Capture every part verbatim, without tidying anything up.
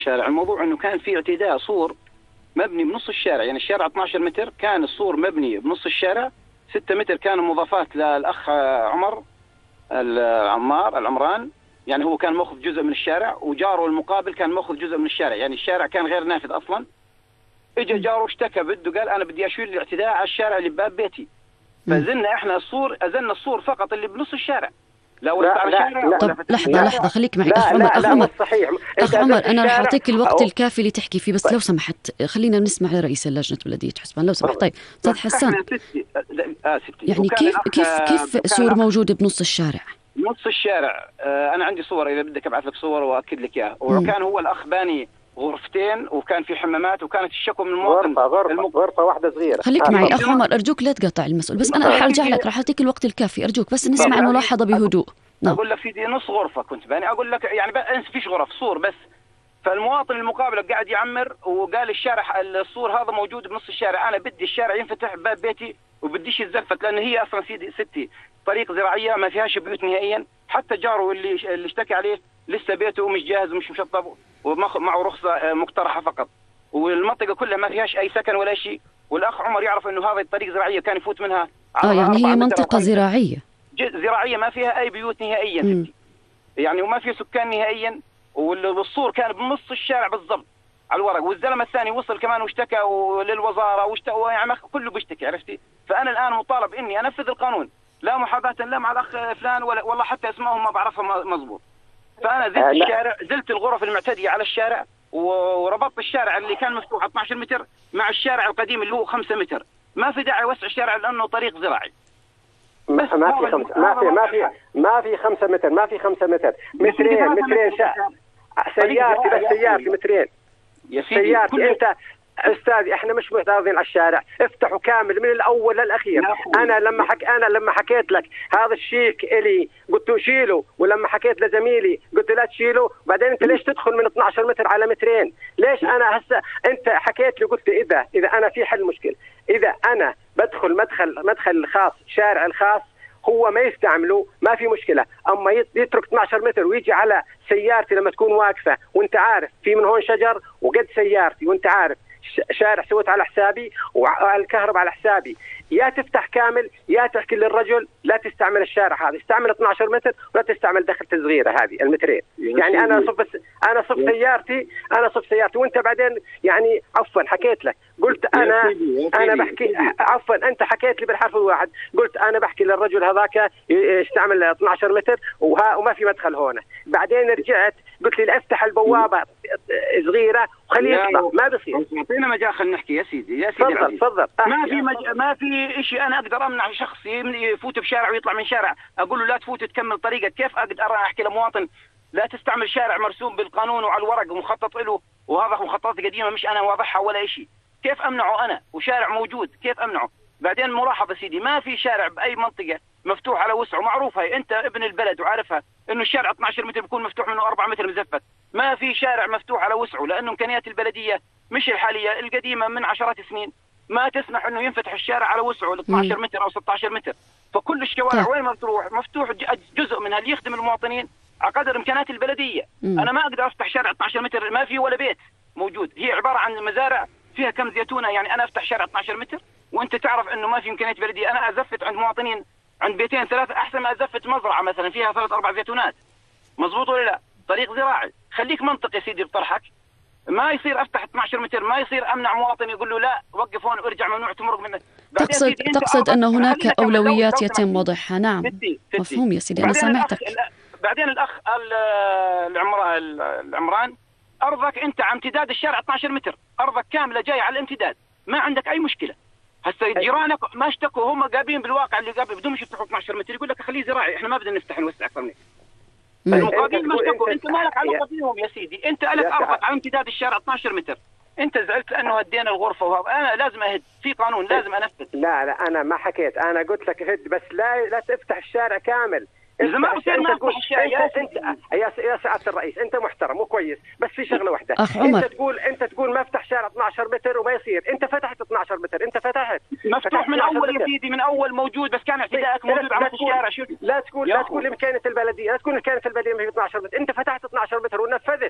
الشارع. الموضوع انه كان في اعتداء سور مبني بنص الشارع، يعني الشارع اثناشر متر، كان السور مبني بنص الشارع، ستة متر كانوا مضافات للاخ عمر العمار العمران، يعني هو كان ماخذ جزء من الشارع، وجاره المقابل كان ماخذ جزء من الشارع، يعني الشارع كان غير نافذ اصلا. اجى جاره اشتكى بده، قال انا بدي اشيل الاعتداء على الشارع اللي بباب بيتي، فزلنا احنا السور، ازلنا السور فقط اللي بنص الشارع. لا ولا على شارع. طب لحظة لحظة خليك معي أخ عمر. أخ عمر صحيح. أخ عمر أنا راح أعطيك الوقت الكافي اللي تحكي فيه، بس لو سمحت خلينا نسمع رئيس اللجنة بلدية حسبان لو سمحت. طيب أستاذ حسان، يعني كيف كيف كيف سور موجود بنص الشارع؟ نص الشارع آه أنا عندي صور إذا بدك أبعث لك صور وأكد لك إياها. وكان هو الأخ باني غرفتين، وكان في حمامات، وكانت الشكوى من المواطن غرفة غرفة, المق... غرفة واحدة صغيرة. خليك معي أخ عمر أرجوك لا تقطع المسؤول، بس أنا راح أرجع لك، راح أعطيك الوقت الكافي أرجوك، بس نسمع الملاحظة بهدوء. نعم. أقول لك سيدي نص غرفة كنت باني، أقول لك يعني بس فيش غرف صور بس. فالمواطن المقابل قاعد يعمر وقال الشارع الصور هذا موجود بنص الشارع، أنا بدي الشارع ينفتح باب بيتي وبديش يتزفت، لأن هي أصلا سيدي ستي طريق زراعية ما فيهاش بيوت نهائيا. حتى جاره اللي اللي اشتكى عليه لسه بيته مش جاهز ومش مشطب ومعه رخصة مقترحة فقط، والمنطقة كلها ما فيهاش أي سكن ولا شيء. والأخ عمر يعرف إنه هذه الطريق زراعية كان يفوت منها آه يعني هي منطقة زراعية زراعية ما فيها أي بيوت نهائيا ستي. يعني وما في سكان نهائيا، والصور كان بنص الشارع بالضبط على الورق. والزلمة الثاني وصل كمان واشتكى للوزارة واشتكى، يعني كله بيشتكي عرفتي. فأنا الآن مطالب إني أنفذ القانون، لا محاباة لا مع الأخ فلان ولا والله حتى اسمائهم ما بعرفها مضبوط. فأنا زلت آه الشارع، زلت الغرف المعتدية على الشارع، وربطت الشارع اللي كان مفتوح اثناشر متر مع الشارع القديم اللي هو خمسة متر. ما في داعي وسع الشارع لأنه طريق زراعي. ما, ما في خمسة ما في ما في ما في خمسة متر ما في خمسة متر مترين مترين شا... سيارتي بس سيارتي مترين يا سيدي. سيارتي انت استاذي احنا مش معترضين على الشارع، افتحوا كامل من الاول للاخير. انا لما حك انا لما حكيت لك هذا الشيك الي قلت له شيله، ولما حكيت لزميلي قلت له لا تشيله، بعدين انت ليش تدخل من اثناشر متر على مترين؟ ليش انا هسه انت حكيت لي قلت اذا اذا انا في حل مشكله، اذا انا بدخل مدخل مدخل الخاص شارع الخاص هو ما يستعمله ما في مشكله، اما يترك اثناشر متر ويجي على سيارتي لما تكون واقفه وانت عارف في من هون شجر وقد سيارتي وانت عارف شارع سويت على حسابي وعلى الكهرباء على حسابي، يا تفتح كامل يا تحكي للرجل لا تستعمل الشارع هذا، استعمل اثناشر متر ولا تستعمل دخلة صغيرة هذه المترين. يعني انا صف انا صف سيارتي انا صف سيارتي وانت بعدين يعني عفوا حكيت لك قلت انا انا بحكي عفوا انت حكيت لي بالحرف الواحد قلت انا بحكي للرجل هذاك يستعمل اثناشر متر وها وما في مدخل هون، بعدين رجعت قلت لي افتح البوابه صغيره وخليه يطلع. ما بصير اعطينا مجال خلينا نحكي يا سيدي يا سيدي تفضل تفضل. ما في مج... ما في شيء انا اقدر امنع شخص يفوت بشارع ويطلع من شارع اقول له لا تفوت تكمل طريقك. كيف اقدر احكي لمواطن لا تستعمل شارع مرسوم بالقانون وعلى الورق ومخطط له وهذا مخططات قديمه مش انا واضحها ولا شيء؟ كيف امنعه انا وشارع موجود كيف امنعه؟ بعدين ملاحظه سيدي ما في شارع باي منطقه مفتوح على وسعه، معروفه هي انت ابن البلد وعارفها انه الشارع اثناشر متر بيكون مفتوح منه أربعة متر مزفت. ما في شارع مفتوح على وسعه لانه امكانيات البلديه مش الحاليه القديمه من عشرات السنين ما تسمح انه ينفتح الشارع على وسعه ل اثناشر متر او ستة عشر متر. فكل الشوارع وين ما بتروح مفتوح جزء منها اللي يخدم المواطنين على قدر امكانيات البلديه. مم. انا ما اقدر افتح شارع اثناشر متر ما في ولا بيت موجود، هي عباره عن مزارع فيها كم زيتونه. يعني انا افتح شارع اثناشر متر وانت تعرف انه ما في امكانيات بلديه، انا ازفت عند مواطنين عند بيتين ثلاثه احسن ما ازفت مزرعه مثلا فيها ثلاث اربع زيتونات. مزبوط ولا لا؟ طريق زراعي. خليك منطقي يا سيدي بطرحك، ما يصير افتح اثناشر متر ما يصير امنع مواطن يقول له لا وقف هون وارجع ممنوع تمرق منه. تقصد تقصد انه هناك اولويات يتم وضعها. نعم ستي ستي. مفهوم يا سيدي انا سامعتك. بعدين الاخ العمران ارضك انت على امتداد الشارع اثناشر متر، ارضك كامله جايه على الامتداد ما عندك اي مشكله. هسه جيرانك ما اشتكوا هم قابلين بالواقع اللي قبل بدهم يفتحوا اثناشر متر يقول لك خليه زراعي احنا ما بدنا نفتح نوسع اكثر من المقابلين ما اشتكوا. انت مالك علاقه فيهم يا سيدي، انت لك ارضك على امتداد الشارع اثناشر متر، انت زعلت لانه هدينا الغرفه وهذا انا لازم اهد في قانون لازم انفذ. لا لا انا ما حكيت، انا قلت لك هد بس لا لا تفتح الشارع كامل. إذا ما بصير ما أفتح الشارع يا انت يا يا سعاده الرئيس انت محترم وكويس بس في شغله واحده انت تقول انت تقول ما افتح شارع اثناشر متر وما يصير، انت فتحت اثناشر متر انت فتحت مفتوح من اول يا سيدي من اول موجود بس كان اعتداءك موجود على الشارع. شو لا تقول لا تقول امكانيه البلديه لا تقول امكانيه البلديه ما هي اثناشر متر، انت فتحت اثناشر متر ونفذت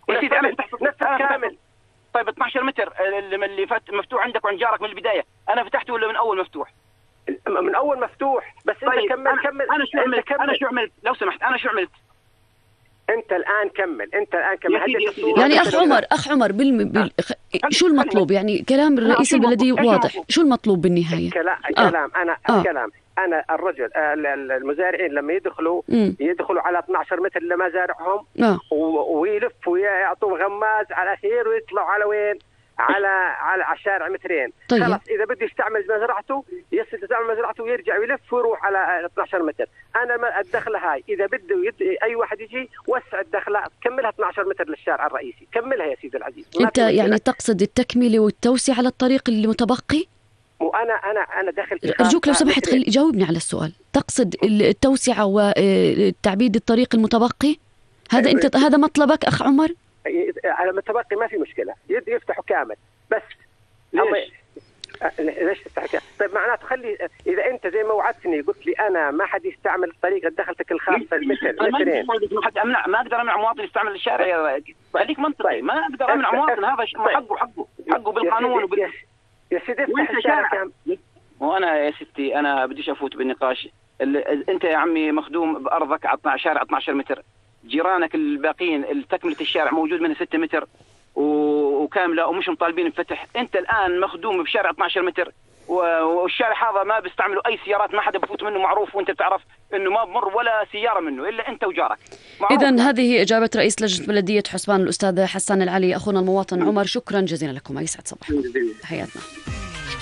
يا سيدي انا فتحت نفذ كامل. طيب اثني عشر متر اللي مفتوح عندك وعند جارك من البدايه، انا فتحته ولا من اول مفتوح؟ من اول مفتوح. بس طيب انت كمل. أنا كمل انا شو عملت؟ انا شو عملت لو سمحت؟ انا شو عملت؟ انت الان كمل. انت الان كمل. يعني اخ عمر اخ عمر بالم... بال... شو المطلوب؟ يعني كلام رئيس البلديه واضح، شو المطلوب بالنهايه؟ كلام آه. كلام انا آه. الكلام انا الرجل المزارعين لما يدخلوا م. يدخلوا على اثني عشر متر لمزارعهم آه. ويلفوا يعطوا غماز على الاخير ويطلعوا على وين؟ على على الشارع مترين. طيب. خلاص اذا بده يستعمل مزرعته يستعمل مزرعته ويرجع ويلف ويروح على اثني عشر متر. انا ما الدخله هاي اذا بده يد... اي واحد يجي وسع الدخله كملها اثني عشر متر للشارع الرئيسي، كملها يا سيدي العزيز. انت يعني تقصد التكمله والتوسعه على الطريق المتبقي؟ وانا انا انا داخل ارجوك لو سمحت خلي جاوبني على السؤال. تقصد التوسعه وتعبيد الطريق المتبقي؟ هذا انت هذا مطلبك اخ عمر؟ على المتبقي ما في مشكله، يد يفتحوا كامل. بس ليش؟ ليش تفتح كامل؟ طيب معناته خلي اذا انت زي ما وعدتني قلت لي انا ما حد يستعمل الطريقه دخلتك الخاصه المتر مترين. ما حد امنع، ما اقدر امنع مواطن يستعمل الشارع. خليك منطقي. ما اقدر امنع مواطن، هذا حقه حقه حقه بالقانون وبال يا سيدي افتح الشارع كامل. وانا يا ستي انا بديش افوت بالنقاش. انت يا عمي مخدوم بارضك على شارع اثني عشر متر، جيرانك الباقيين تكمله الشارع موجود منها ستة متر وكامله ومش مطالبين بفتح. انت الان مخدوم بشارع اثني عشر متر والشارع هذا ما بيستعملوا اي سيارات، ما حدا بفوت منه، معروف وانت بتعرف انه ما بمر ولا سياره منه الا انت وجارك. اذا هذه اجابه رئيس لجنه بلديه حسبان الاستاذ حسان العلي. اخونا المواطن عمر، شكرا جزيلا لكم، يسعد صباحكم. حياتنا.